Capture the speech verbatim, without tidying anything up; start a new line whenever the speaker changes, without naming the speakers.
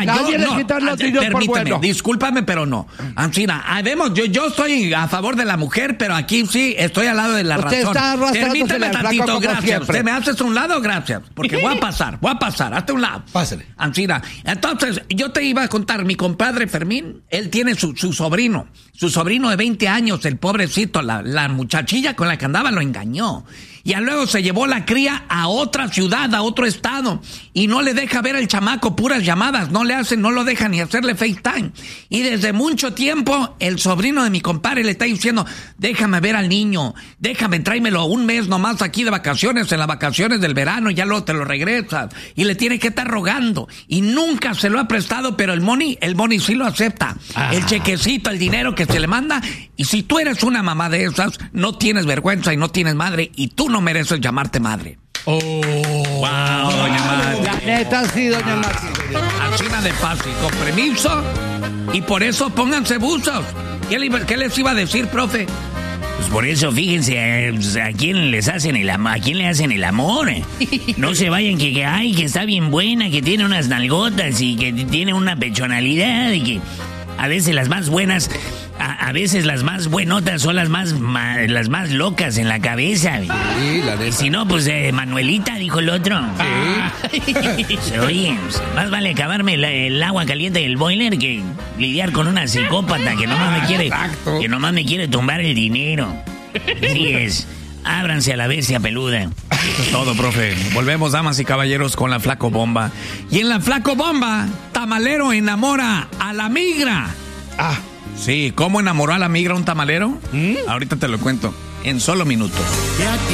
Nadie
yo
le quita los niños por
permíteme,
bueno.
discúlpame, pero no. Ancina, ah, vemos, yo, yo estoy a favor de la mujer, pero aquí sí estoy al lado de la
Usted
razón.
está arrastrándose
Permíteme
al flaco
tantito,
como
gracias.
siempre.
¿Usted me haces a un lado? Gracias. Porque voy a pasar, voy a pasar, hazte a un lado.
Pásale.
Ancina, entonces, yo te iba a contar, mi compadre Fermín, él tiene su, su sobrino, su sobrino de veinte años, el pobrecito, la, la muchachilla con la que andaba lo engañó. Y luego se llevó la cría a otra ciudad, a otro estado, y no le deja ver al chamaco puras llamadas, no le hacen, no lo deja ni hacerle FaceTime. Y desde mucho tiempo, el sobrino de mi compadre le está diciendo, déjame ver al niño, déjame, tráemelo un mes nomás aquí de vacaciones, en las vacaciones del verano, y ya luego te lo regresas. Y le tiene que estar rogando. Y nunca se lo ha prestado, pero el money, el money sí lo acepta. Ah. El chequecito, el dinero que se le manda. Y si tú eres una mamá de esas, no tienes vergüenza y no tienes madre, y tú no mereces llamarte madre.
Oh,
wow, doña Mati.
La neta sí, doña Mati.
Así de fácil, con permiso, y por eso pónganse buzos. ¿Qué, le, qué les iba a decir, profe?
Pues por eso, fíjense, a, a quién les hacen el amor, a quién le hacen el amor. No se vayan que, que, ay, que está bien buena, que tiene unas nalgotas y que tiene una pechonalidad y que a veces las más buenas... A, a veces las más buenotas son las más ma, las más locas en la cabeza.
Sí, la de...
Y si no, pues eh, Manuelita, dijo el otro. Sí. Oye, más vale acabarme el, el agua caliente del boiler que lidiar con una psicópata que nomás me quiere,
Exacto.
que nomás me quiere tumbar el dinero. Así es. Ábranse a la bestia peluda.
Eso es todo, profe. Volvemos, damas y caballeros, con la Flaco Bomba. Y en la Flaco Bomba, tamalero enamora a la migra.
Ah.
Sí, ¿cómo enamoró a la migra un tamalero?
¿Mm?
Ahorita te lo cuento, en solo minutos.